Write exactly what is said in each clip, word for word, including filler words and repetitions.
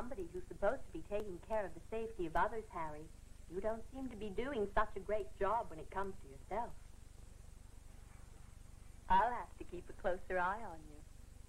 somebody who's supposed to be taking care of the safety of others, Harry, you don't seem to be doing such a great job when it comes to yourself. I'll have to keep a closer eye on you.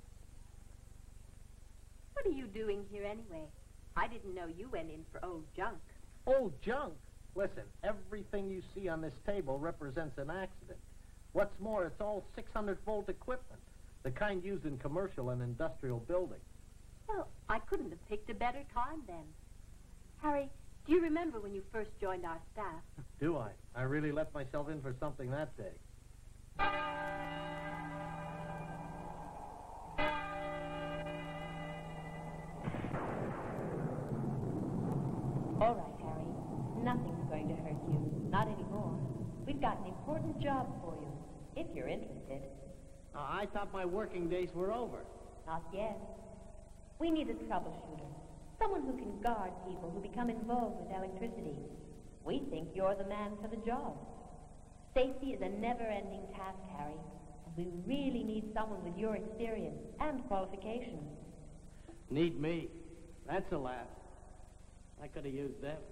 What are you doing here anyway? I didn't know you went in for old junk. Old junk? Listen, everything you see on this table represents an accident. What's more, it's all six hundred volt equipment, the kind used in commercial and industrial buildings. Well, I couldn't have picked a better time then. Harry, do you remember when you first joined our staff? Do I? I really let myself in for something that day. All right, Harry. Nothing's going to hurt you. Not anymore. We've got an important job for you, if you're interested. Uh, I thought my working days were over. Not yet. We need a troubleshooter. Someone who can guard people who become involved with electricity. We think you're the man for the job. Safety is a never-ending task, Harry. And we really need someone with your experience and qualifications. Need me? That's a laugh. I could have used them.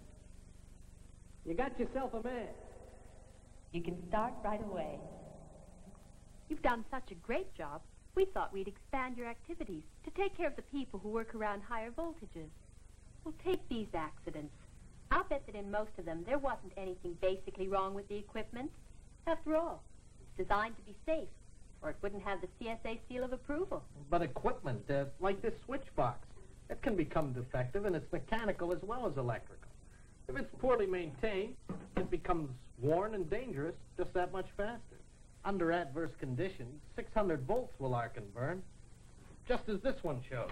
You got yourself a man. You can start right away. You've done such a great job, we thought we'd expand your activities to take care of the people who work around higher voltages. Well, take these accidents. I'll bet that in most of them there wasn't anything basically wrong with the equipment. After all, it's designed to be safe, or it wouldn't have the C S A seal of approval. But equipment, uh, like this switch box, it can become defective, and it's mechanical as well as electrical. If it's poorly maintained, it becomes worn and dangerous just that much faster. Under adverse conditions, six hundred volts will arc and burn, just as this one shows.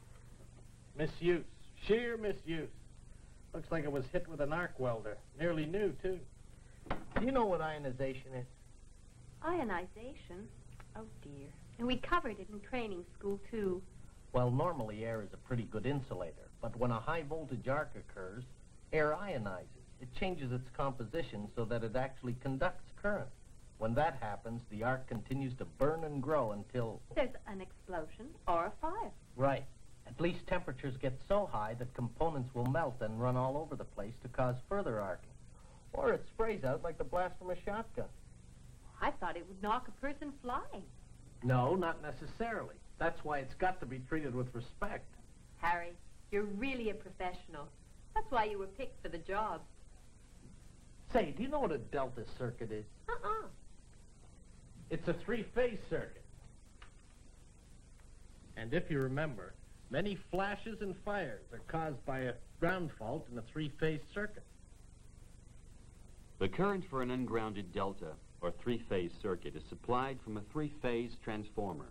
Misuse, sheer misuse. Looks like it was hit with an arc welder, nearly new, too. Do you know what ionization is? Ionization? Oh, dear. And we covered it in training school, too. Well, normally air is a pretty good insulator, but when a high voltage arc occurs, air ionizes. It changes its composition so that it actually conducts current. When that happens, the arc continues to burn and grow until... There's an explosion or a fire. Right. At least temperatures get so high that components will melt and run all over the place to cause further arcing. Or it sprays out like the blast from a shotgun. I thought it would knock a person flying. No, not necessarily. That's why it's got to be treated with respect. Harry, you're really a professional. That's why you were picked for the job. Say, do you know what a delta circuit is? Uh-uh. It's a three-phase circuit. And if you remember, many flashes and fires are caused by a ground fault in a three-phase circuit. The current for an ungrounded delta or three-phase circuit is supplied from a three-phase transformer.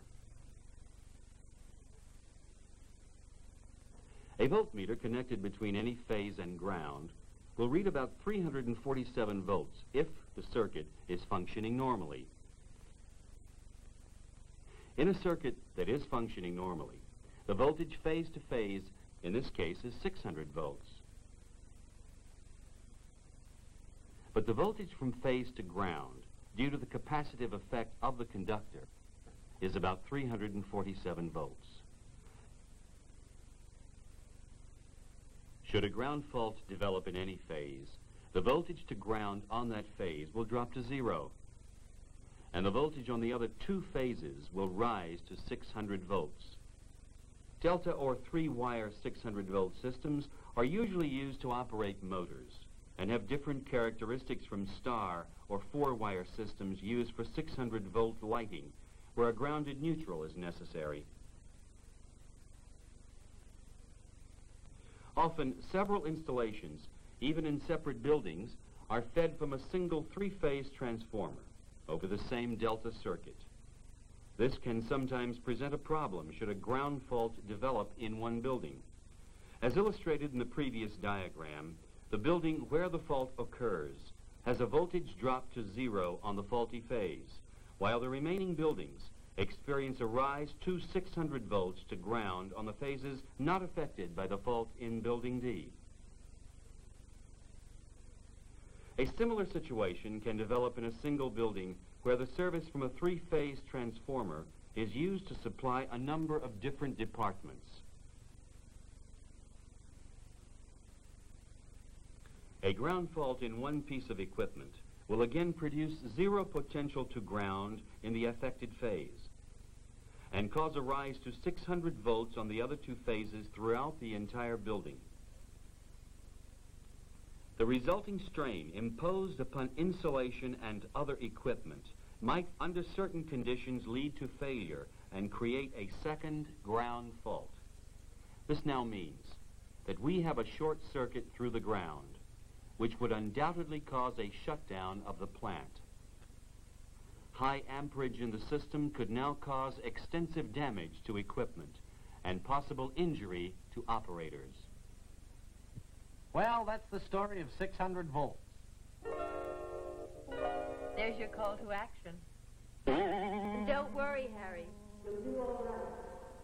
A voltmeter connected between any phase and ground will read about three hundred forty-seven volts if the circuit is functioning normally. In a circuit that is functioning normally, the voltage phase to phase, in this case, is six hundred volts. But the voltage from phase to ground, due to the capacitive effect of the conductor, is about three hundred forty-seven volts. Should a ground fault develop in any phase, the voltage to ground on that phase will drop to zero, and the voltage on the other two phases will rise to six hundred volts. Delta or three-wire six hundred volt systems are usually used to operate motors and have different characteristics from star or four-wire systems used for six hundred volt lighting, where a grounded neutral is necessary. Often, several installations, even in separate buildings, are fed from a single three-phase transformer over the same delta circuit. This can sometimes present a problem should a ground fault develop in one building. As illustrated in the previous diagram, the building where the fault occurs has a voltage drop to zero on the faulty phase, while the remaining buildings experience a rise to six hundred volts to ground on the phases not affected by the fault in Building D. A similar situation can develop in a single building where the service from a three-phase transformer is used to supply a number of different departments. A ground fault in one piece of equipment will again produce zero potential to ground in the affected phase and cause a rise to six hundred volts on the other two phases throughout the entire building. The resulting strain imposed upon insulation and other equipment might, under certain conditions, lead to failure and create a second ground fault. This now means that we have a short circuit through the ground, which would undoubtedly cause a shutdown of the plant. High amperage in the system could now cause extensive damage to equipment and possible injury to operators. Well, that's the story of six hundred volts. There's your call to action. And don't worry, Harry.